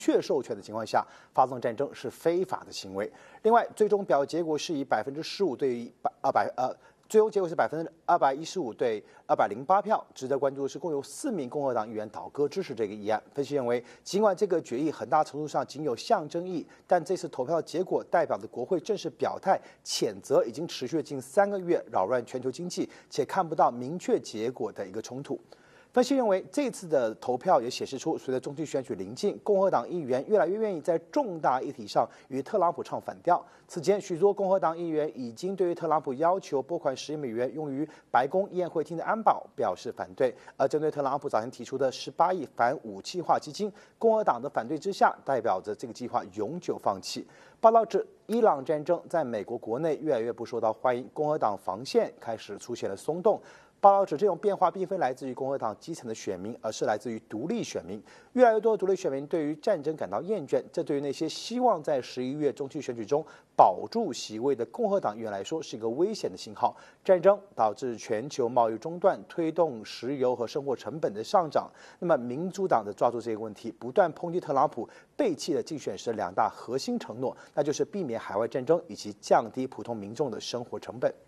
确授权的情况下发动战争是非法的行为。另外，最终表决结果是以15%对于最终结果是215对208票。值得关注的是，共有4名共和党议员倒戈支持这个议案。分析认为，尽管这个决议很大程度上仅有象征意义，但这次投票的结果代表的国会正式表态谴责已经持续了近3个月扰乱全球经济且看不到明确结果的一个冲突。分析认为，这次的投票也显示出，随着中期选举临近，共和党议员越来越愿意在重大议题上与特朗普唱反调。此前，许多共和党议员已经对于特朗普要求拨款10亿美元用于白宫宴会厅的安保表示反对。而针对特朗普早前提出的18亿反武器化基金，共和党的反对之下，代表着这个计划永久放弃。报道指，伊朗战争在美国国内越来越不受到欢迎，共和党防线开始出现了松动。报道指，这种变化并非来自于共和党基层的选民，而是来自于独立选民。越来越多的独立选民对于战争感到厌倦，这对于那些希望在11月中期选举中保住席位的共和党议员来说是一个危险的信号。战争导致全球贸易中断，推动石油和生活成本的上涨。那么，民主党的抓住这个问题，不断抨击特朗普背弃了竞选时2大核心承诺，那就是避免海外战争以及降低普通民众的生活成本。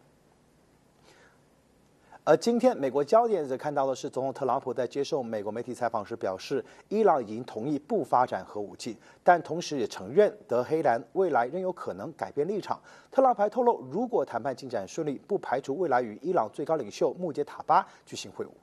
而今天，美国焦点则看到的是，总统特朗普在接受美国媒体采访时表示，伊朗已经同意不发展核武器，但同时也承认德黑兰未来仍有可能改变立场。特朗普还透露，如果谈判进展顺利，不排除未来与伊朗最高领袖穆杰塔巴举行会晤。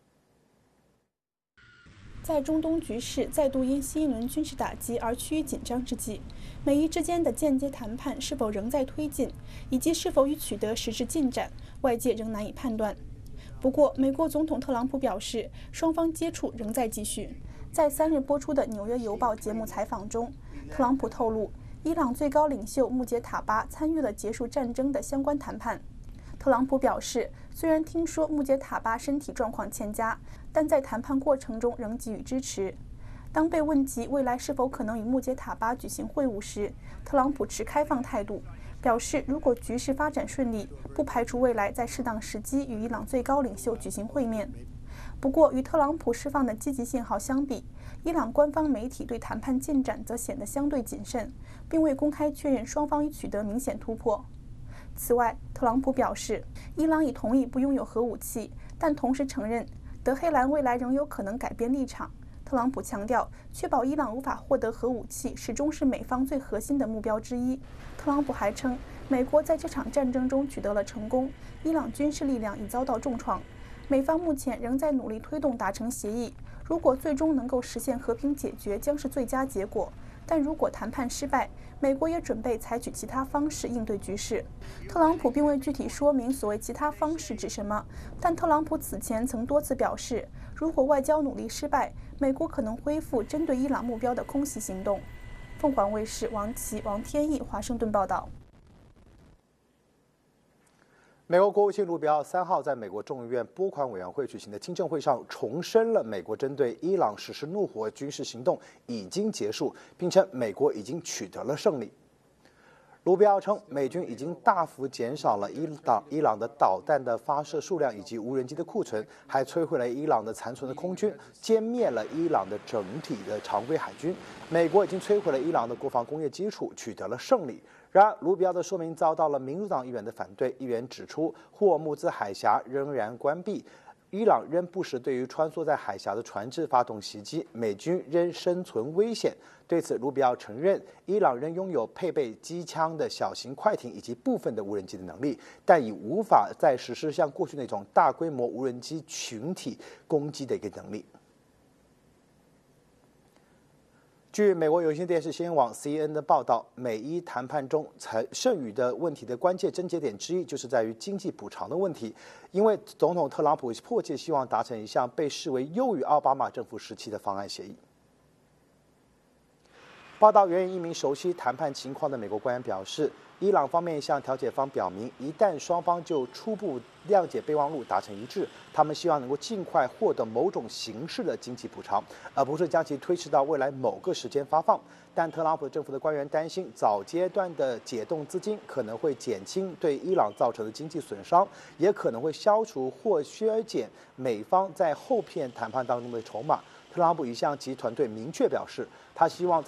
在中东局势再度因新一轮军事打击而趋于紧张之际，美伊之间的间接谈判是否仍在推进，以及是否已取得实质进展，外界仍难以判断。不过，美国总统特朗普表示，双方接触仍在继续。在3日播出的《纽约邮报》节目采访中，特朗普透露，伊朗最高领袖穆杰塔巴参与了结束战争的相关谈判。特朗普表示，虽然听说穆杰塔巴身体状况欠佳，但在谈判过程中仍给予支持。当被问及未来是否可能与穆杰塔巴举行会晤时，特朗普持开放态度，表示如果局势发展顺利，不排除未来在适当时机与伊朗最高领袖举行会面。不过，与特朗普释放的积极信号相比，伊朗官方媒体对谈判进展则显得相对谨慎，并未公开确认双方已取得明显突破。此外，特朗普表示，伊朗已同意不拥有核武器，但同时承认德黑兰未来仍有可能改变立场。特朗普强调，确保伊朗无法获得核武器始终是美方最核心的目标之一。特朗普还称，美国在这场战争中取得了成功，伊朗军事力量已遭到重创。美方目前仍在努力推动达成协议，如果最终能够实现和平解决，将是最佳结果。但如果谈判失败，美国也准备采取其他方式应对局势。特朗普并未具体说明所谓其他方式指什么，但特朗普此前曾多次表示，如果外交努力失败，美国可能恢复针对伊朗目标的空袭行动。凤凰卫视王琦、王天翼华盛顿报道。 美国国务卿卢比奥3号在美国众议院拨款委员会举行的听证会上，重申了美国针对伊朗实施怒火军事行动已经结束，并称美国已经取得了胜利。卢比奥称，美军已经大幅减少了伊朗的导弹的发射数量以及无人机的库存，还摧毁了伊朗的残存的空军，歼灭了伊朗的整体的常规海军。美国已经摧毁了伊朗的国防工业基础，取得了胜利。然而，卢比奥的说明遭到了民主党议员的反对。议员指出，霍姆兹海峡仍然关闭，伊朗仍不时对于穿梭在海峡的船只发动袭击，美军仍生存危险。对此，卢比奥承认，伊朗仍拥有配备机枪的小型快艇以及部分的无人机的能力，但已无法再实施像过去那种大规模无人机群体攻击的一个能力。据美国有线电视新闻网 CNN 的报道，美伊谈判中剩余的问题的关键症结点之一，就是在于经济补偿的问题。因为总统特朗普迫切希望达成一项被视为优于奥巴马政府时期的方案协议。报道援引一名熟悉谈判情况的美国官员表示，伊朗方面向调解方表明，一旦双方就初步谅解备忘录达成一致，他们希望能够尽快获得某种形式的经济补偿，而不是将其推迟到未来某个时间发放。但特朗普政府的官员担心，早阶段的解冻资金可能会减轻对伊朗造成的经济损伤，也可能会消除或削减美方在后片谈判当中的筹码。特朗普已向其团队明确表示，他希望在